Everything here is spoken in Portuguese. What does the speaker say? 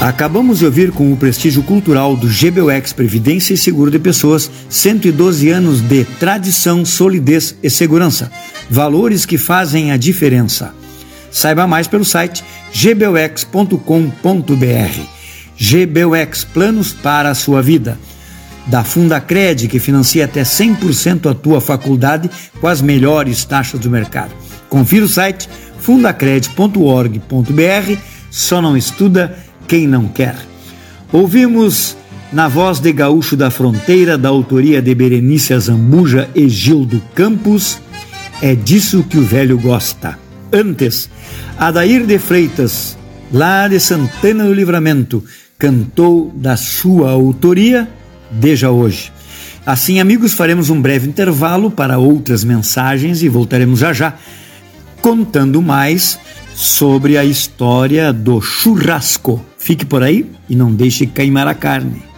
Acabamos de ouvir com o prestígio cultural do GBUX Previdência e Seguro de Pessoas, 112 anos de tradição, solidez e segurança. Valores que fazem a diferença. Saiba mais pelo site gbux.com.br. GBUX, planos para a sua vida. Da Fundacred, que financia até 100% a tua faculdade com as melhores taxas do mercado. Confira o site fundacred.org.br. Só não estuda quem não quer. Ouvimos Na Voz de Gaúcho da Fronteira, da autoria de Berenice Azambuja e Gildo Campos, É Disso Que o Velho Gosta. Antes, Adair de Freitas, lá de Santana do Livramento, cantou da sua autoria Deja Hoje. Assim, amigos, faremos um breve intervalo para outras mensagens e voltaremos já já contando mais sobre a história do churrasco. Fique por aí e não deixe queimar a carne.